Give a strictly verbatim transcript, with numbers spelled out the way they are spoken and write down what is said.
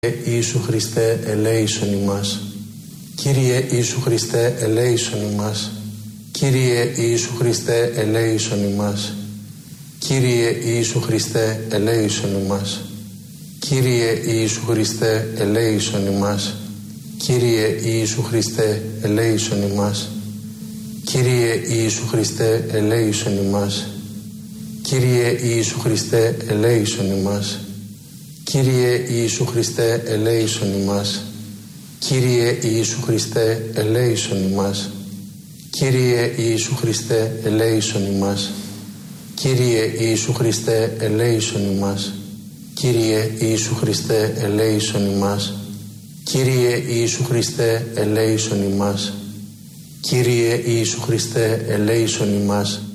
Ιησού Χριστέ, ελέησον ημάς. Κύριε Ιησού Χριστέ, ελέησον ημάς. Κύριε Ιησού Χριστέ, ελέησον ημάς. Κύριε Ιησού Χριστέ, ελέησον ημάς. Κύριε Ιησού Χριστέ, ελέησον ημάς. Κύριε Ιησού Χριστέ, ελέησον ημάς. Κύριε Ιησού Χριστέ, ελέησον ημάς. Κύριε Ιησού Χριστέ, ελέησον ημάς. Κύριε Ιησού Χριστέ, ελέησον ημάς. Κύριε Ιησού Χριστέ, ελέησον ημάς. Κύριε Ιησού Χριστέ, ελέησον ημάς. Κύριε Ιησού Χριστέ, ελέησον ημάς. Κύριε Ιησού Χριστέ, ελέησον ημάς. Κύριε Ιησού Χριστέ, ελέησον ημάς. Κύριε Ιησού Χριστέ, ελέησον ημάς.